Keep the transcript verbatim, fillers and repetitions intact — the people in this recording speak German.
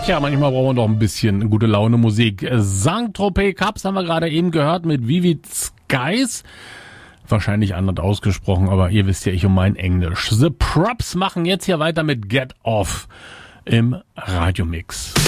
Tja, manchmal brauchen wir doch ein bisschen gute Laune Musik. Saint-Tropez Cubs haben wir gerade eben gehört mit Vivid Skies. Wahrscheinlich anders ausgesprochen, aber ihr wisst ja, ich um mein Englisch. The Props machen jetzt hier weiter mit Get Off im Radiomix.